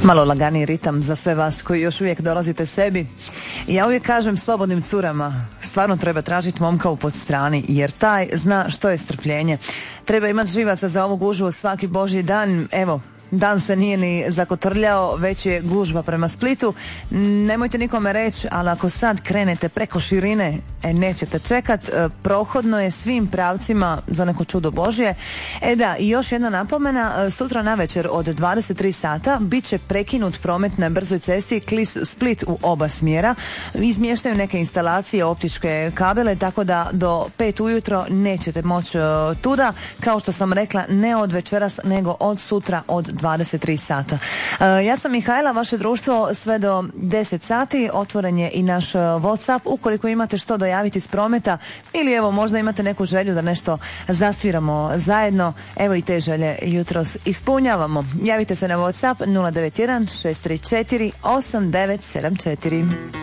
Malo laganiji ritam za sve vas koji još uvijek dolazite sebi. Ja uvijek kažem slobodnim curama, stvarno treba tražiti momka u podstrani, jer taj zna što je strpljenje. Treba imati živaca za ovu gužvu svaki božji dan. Evo, dan se nije ni zakotrljao, već je gužva prema Splitu. Nemojte nikome reći, ali ako sad krenete preko širine, nećete čekat. Prohodno je svim pravcima za neko čudo Božje. Da, i još jedna napomena, sutra navečer od 23 sata bit će prekinut promet na brzoj cesti Klis-Split u oba smjera. Izmještaju neke instalacije, optičke kabele, tako da do 5 ujutro nećete moći tuda. Kao što sam rekla, ne od večeras, nego od sutra od 23 sata. Ja sam Mihajla, vaše društvo sve do 10 sati. Otvoren je i naš WhatsApp. Ukoliko imate što dojaviti iz prometa ili evo možda imate neku želju da nešto zasviramo zajedno, evo i te želje jutros ispunjavamo. Javite se na WhatsApp 091 634 8974.